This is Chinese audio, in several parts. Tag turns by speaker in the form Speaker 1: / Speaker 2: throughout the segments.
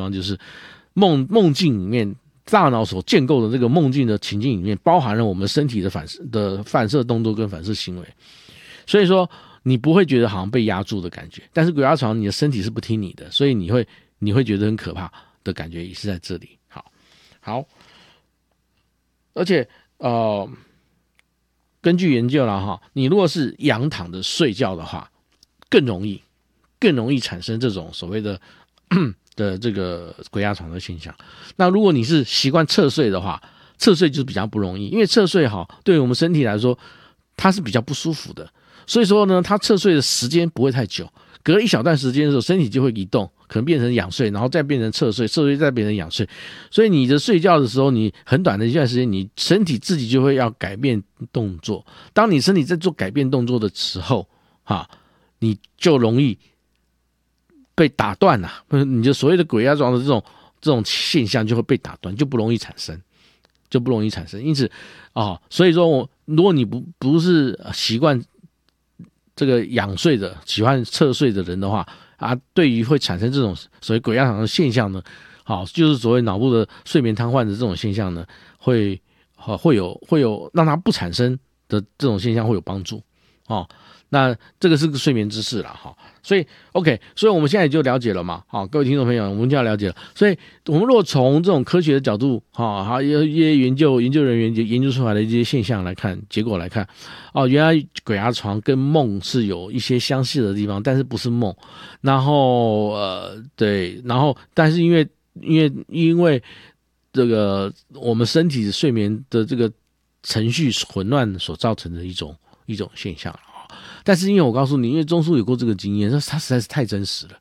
Speaker 1: 方，就是梦境里面大脑所建构的这个梦境的情境里面，包含了我们身体的反射动作跟反射行为，所以说你不会觉得好像被压住的感觉，但是鬼压床你的身体是不听你的，所以你会觉得很可怕的感觉也是在这里。好，而且根据研究啦你如果是仰躺着睡觉的话，更容易产生这种所谓的这个鬼压床的现象。那如果你是习惯侧睡的话，侧睡就比较不容易，因为侧睡对于我们身体来说它是比较不舒服的，所以说呢，它侧睡的时间不会太久，隔一小段时间的时候，身体就会移动，可能变成仰睡，然后再变成侧睡，侧睡再变成仰睡。所以你的睡觉的时候，你很短的一段时间，你身体自己就会要改变动作。当你身体在做改变动作的时候，你就容易被打断了，你就所谓的鬼压床的这种现象就会被打断，就不容易产生。因此所以说如果你不是习惯这个仰睡的，喜欢侧睡的人的话对于会产生这种所谓鬼压床的现象呢，就是所谓脑部的睡眠瘫痪的这种现象呢，会有让它不产生的这种现象会有帮助那这个是个睡眠知识啦所以 OK， 所以我们现在就了解了嘛各位听众朋友，我们就要了解了。所以我们如果从这种科学的角度还有一些研究人员研究出来的一些现象来看，结果来看原来鬼压床跟梦是有一些相似的地方，但是不是梦。然后对，然后但是因为这个我们身体睡眠的这个程序混乱所造成的一种现象。但是因为我告诉你，因为钟叔有过这个经验，他实在是太真实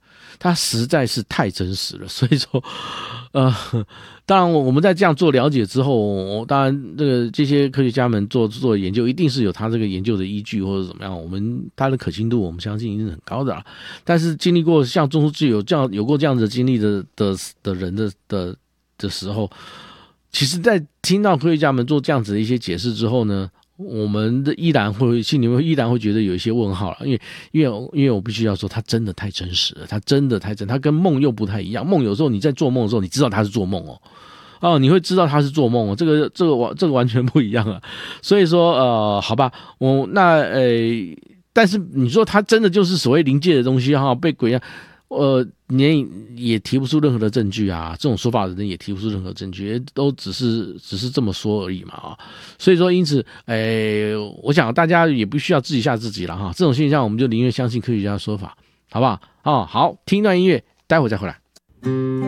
Speaker 1: 了，所以说当然我们在这样做了解之后，当然这些科学家们做研究一定是有他这个研究的依据或者怎么样，他的可信度我们相信一定是很高的但是经历过像钟叔有过这样子的经历的人的时候，其实在听到科学家们做这样子的一些解释之后呢，我们心里面依然会觉得有一些问号了，因为我必须要说，它真的太真实了，它真的太真，它跟梦又不太一样。梦有时候你在做梦的时候，你知道它是做梦你会知道它是做梦这个完全不一样了。所以说好吧，但是你说它真的就是所谓灵界的东西被鬼压你也提不出任何的证据这种说法的人也提不出任何证据，都只是这么说而已嘛所以说因此我想大家也不需要自己吓自己了这种现象我们就宁愿相信科学家的说法，好不好好，听一段音乐，待会再回来。